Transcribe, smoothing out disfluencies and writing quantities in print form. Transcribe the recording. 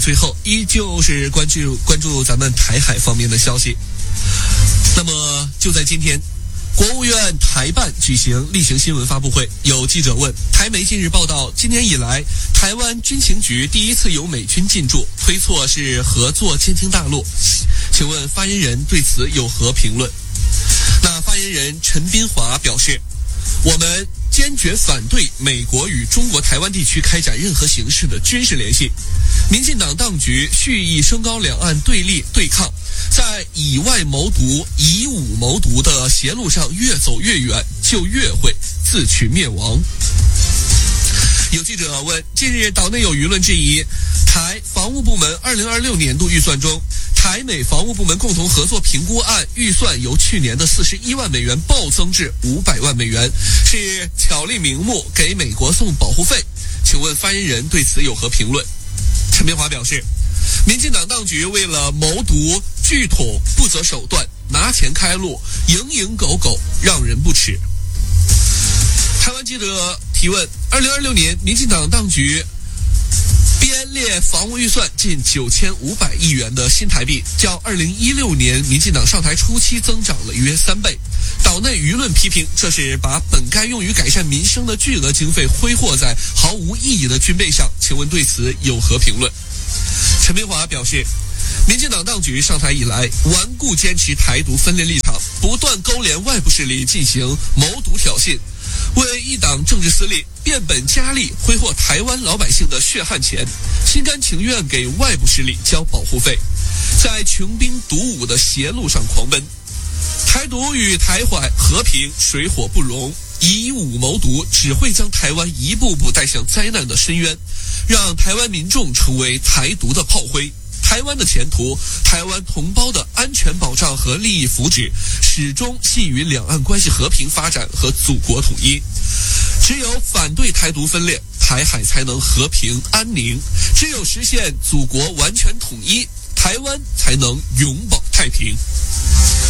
最后依旧是关注咱们台海方面的消息。那么就在今天，国务院台办举行例行新闻发布会，有记者问，台媒近日报道，今年以来台湾军情局第一次有美军进驻，推测是合作监听大陆，请问发言人对此有何评论？那发言人陈斌华表示，我们坚决反对美国与中国台湾地区开展任何形式的军事联系。民进党当局蓄意升高两岸对立对抗，在以外谋独、以武谋独的邪路上越走越远，就越会自取灭亡。有记者问，近日岛内有舆论质疑，台防务部门2026年度预算中，台美防务部门共同合作评估案预算由去年的41万美元暴增至500万美元，是巧立名目给美国送保护费。请问发言人对此有何评论？陈明华表示，民进党当局为了谋独拒统不择手段，拿钱开路，蝇营狗苟，让人不齿。台湾记者提问，2026年民进党当局编列防务预算近9500亿元的新台币，较2016年民进党上台初期增长了约3倍。岛内舆论批评，这是把本该用于改善民生的巨额经费挥霍在毫无意义的军备上，请问对此有何评论？陈明华表示，民进党当局上台以来，顽固坚持台独分裂立场，不断勾连外部势力进行谋独挑衅，为一党政治私利变本加厉挥霍台湾老百姓的血汗钱，心甘情愿给外部势力交保护费，在穷兵黩武的邪路上狂奔。台独与台海和平水火不容，以武谋独只会将台湾一步步带向灾难的深渊，让台湾民众成为台独的炮灰。台湾的前途，台湾同胞的安全保障和利益福祉，始终系于两岸关系和平发展和祖国统一。只有反对台独分裂，台海才能和平安宁；只有实现祖国完全统一，台湾才能永保太平。